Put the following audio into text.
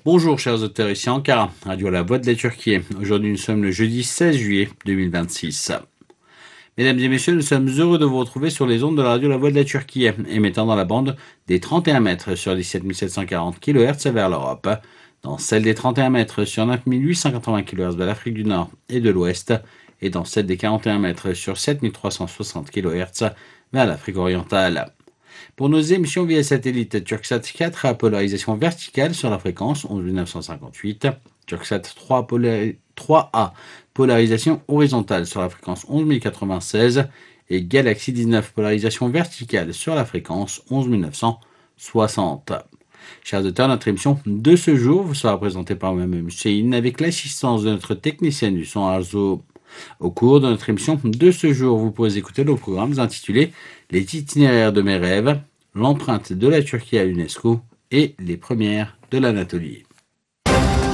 Bonjour chers auditeurs, ici Ankara, Radio La Voix de la Turquie. Aujourd'hui nous sommes le jeudi 16 juillet 2026. Mesdames et messieurs, nous sommes heureux de vous retrouver sur les ondes de la Radio La Voix de la Turquie, émettant dans la bande des 31 mètres sur 17 740 kHz vers l'Europe, dans celle des 31 mètres sur 9 880 kHz vers l'Afrique du Nord et de l'Ouest, et dans celle des 41 mètres sur 7 360 kHz vers l'Afrique orientale. Pour nos émissions via satellite, Turksat 4 à polarisation verticale sur la fréquence 11 958, Turksat 3A polarisation horizontale sur la fréquence 11 096 et Galaxy 19 polarisation verticale sur la fréquence 11 960. Chers auditeurs, notre émission de ce jour vous sera présentée par moi-même Hussein avec l'assistance de notre technicienne du son Arzo. Au cours de notre émission de ce jour, vous pourrez écouter nos programmes intitulés Les itinéraires de mes rêves, l'empreinte de la Turquie à l'UNESCO et les premières de l'Anatolie.